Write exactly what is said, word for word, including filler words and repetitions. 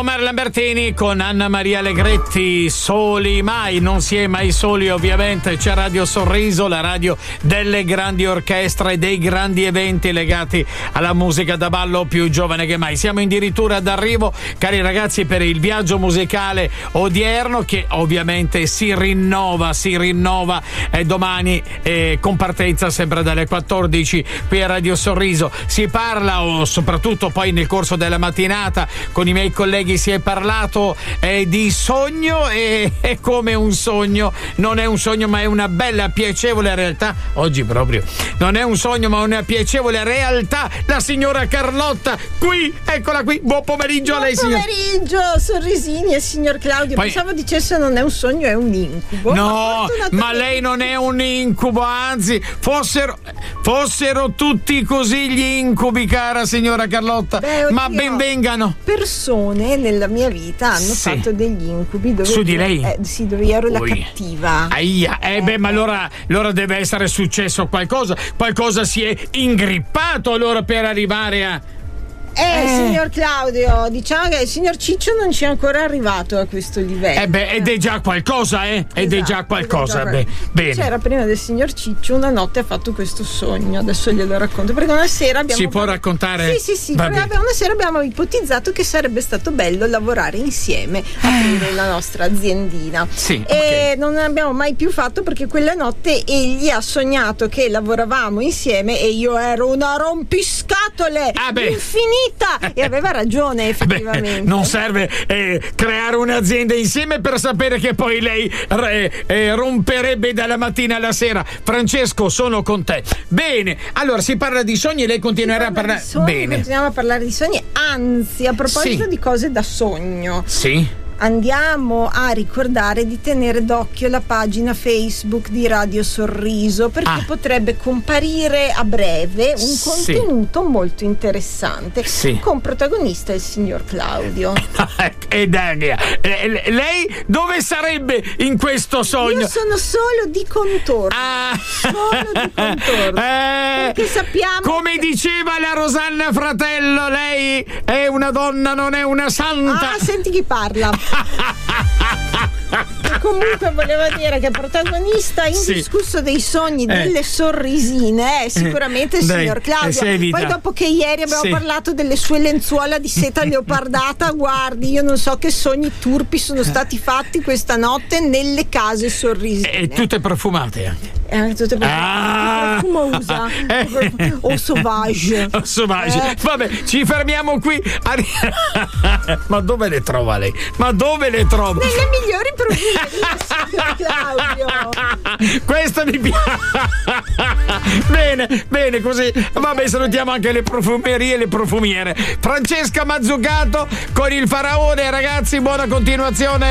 Omar Lambertini con Anna Maria Allegretti, soli mai, non si è mai soli ovviamente, c'è Radio Sorriso, la radio delle grandi orchestre e dei grandi eventi legati alla musica da ballo più giovane che mai. Siamo addirittura d'arrivo, cari ragazzi, per il viaggio musicale odierno che ovviamente si rinnova, si rinnova e domani eh, con partenza sempre dalle quattordici qui a Radio Sorriso. Si parla, o soprattutto poi nel corso della mattinata con i miei colleghi si è parlato eh, di sogno e è come un sogno, non è un sogno ma è una bella piacevole realtà. Oggi proprio non è un sogno ma una piacevole realtà. La signora Carlotta qui, eccola qui. Buon pomeriggio Buon a lei, signor. Buon pomeriggio, Sorrisini e signor Claudio. Poi, pensavo dicesse non è un sogno, è un incubo. No, ma, ma lei non è un incubo, anzi fossero fossero tutti così gli incubi, cara signora Carlotta. Beh, ma ben vengano. Persone nella mia vita hanno sì. fatto degli incubi dove su di lei? Eh, sì, dove io ero la Ui. cattiva. Aia, eh, eh beh, ma allora, allora deve essere successo qualcosa. Qualcosa si è ingrippato allora per arrivare a. Eh, eh, signor Claudio, diciamo che il signor Ciccio non ci è ancora arrivato a questo livello. Eh beh, ed è già qualcosa, eh? Ed esatto, è già qualcosa. È già beh, bene. C'era prima del signor Ciccio una notte ha fatto questo sogno, adesso glielo racconto, perché una sera abbiamo. Si può raccontare? Sì, sì, sì, perché una sera abbiamo ipotizzato che sarebbe stato bello lavorare insieme, aprire la nostra aziendina. Sì. E okay. non abbiamo mai più fatto perché quella notte egli ha sognato che lavoravamo insieme e io ero una rompiscatole ah, beh. infinita. E aveva ragione effettivamente. Beh, non serve eh, creare un'azienda insieme per sapere che poi lei eh, eh, romperebbe dalla mattina alla sera. Francesco, sono con te. Bene, allora si parla di sogni e lei continuerà a parlare. Sogni, Bene. Continuiamo a parlare di sogni, anzi, a proposito sì. di cose da sogno. Sì. Andiamo a ricordare di tenere d'occhio la pagina Facebook di Radio Sorriso perché ah. potrebbe comparire a breve un sì. contenuto molto interessante sì. con protagonista il signor Claudio. E Dania, lei dove sarebbe in questo sogno? Io sono solo di contorno. Ah. Solo di contorno. Eh, perché sappiamo come che... diceva la Rosanna Fratello, lei è una donna, non è una santa. Ah, senti chi parla. Comunque volevo dire che protagonista indiscusso sì. dei sogni eh. delle sorrisine è sicuramente il Dai, signor Claudio. Poi dopo che ieri abbiamo sì. parlato delle sue lenzuola di seta leopardata, guardi, io non so che sogni turpi sono stati fatti questa notte nelle case sorrisine. E tutte profumate anche. Eh, tutte profumate. Ah. Profumosa eh. o sauvage. O sauvage. Eh. Vabbè, ci fermiamo qui. Ma dove le trova lei? Ma dove le trova? Nelle migliori profumerie, Claudio. Questo mi piace. Bene, bene, così. Vabbè, salutiamo anche le profumerie e le profumiere. Francesca Mazzucato con il faraone, ragazzi, buona continuazione.